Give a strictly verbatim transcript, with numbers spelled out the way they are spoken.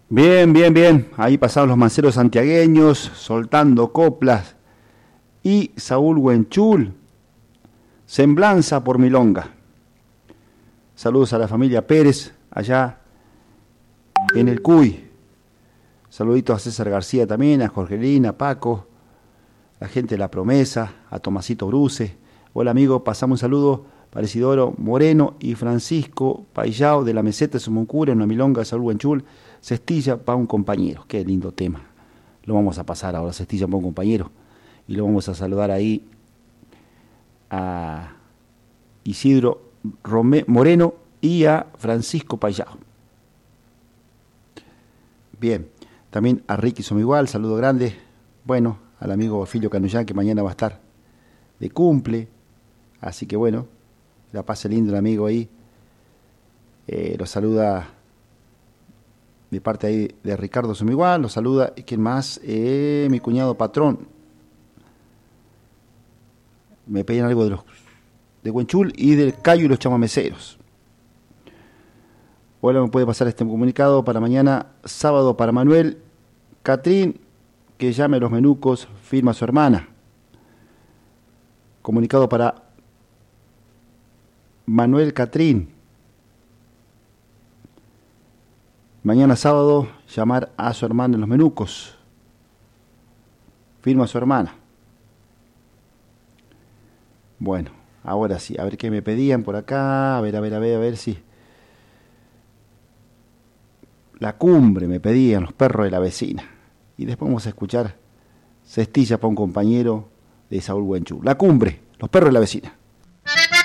Bien, bien, bien. Ahí pasaron los manceros santiagueños, soltando coplas. Y Saúl Huenchul, Semblanza por Milonga. Saludos a la familia Pérez, allá en el Cuy. Saluditos a César García también, a Jorgelina, a Paco, la gente de La Promesa, a Tomasito Bruce. Hola amigo, pasamos un saludo para Isidoro Moreno y Francisco Paillao de la Meseta de Sumuncura, en una milonga de Saúl Huenchul. Cestilla para un compañero, qué lindo tema. Lo vamos a pasar ahora, Cestilla para un compañero. Y lo vamos a saludar ahí a Isidro Rome, Moreno y a Francisco Paillao. Bien, también a Ricky Somigual, saludo grande. Bueno, al amigo Filio Canullán, que mañana va a estar de cumple. Así que bueno, la pase lindo el amigo ahí. Eh, lo saluda de parte ahí de Ricardo Somigual, lo saluda. ¿Quién más? Eh, mi cuñado Patrón. Me pedían algo de los de Huenchul y del Cayo y los chamameceros. Hola, me puede pasar este comunicado para mañana, sábado, para Manuel Catrín, que llame a los menucos, firma su hermana. Comunicado para Manuel Catrín. Mañana sábado, llamar a su hermana en los menucos. Firma su hermana. Bueno, ahora sí, a ver qué me pedían por acá, a ver, a ver, a ver, a ver si... La cumbre me pedían, los perros de la vecina. Y después vamos a escuchar Cestilla para un compañero de Saúl Huenchul. La cumbre, los perros de la vecina.